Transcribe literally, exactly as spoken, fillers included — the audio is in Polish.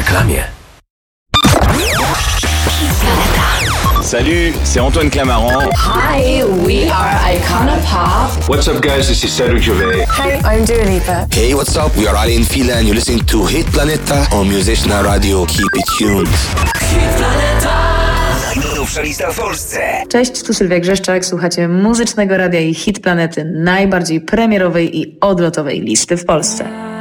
reklamie. Salut, c'est Antoine Clamaran. Hi, we are Icona Pop. What's up, guys? This is Cedric Gervais. Hey, I'm Dua Lipa. Hey, what's up? We are Ali and Fila and you're listening to Hit Planeta on Musyczna Radio. Keep it tuned. Hit Planeta. Najnowsza lista w Polsce. Cześć, tu Sylwia Grzeszczak. Słuchacie Muzycznego Radia i Hit Planety, najbardziej premierowej i odlotowej listy w Polsce.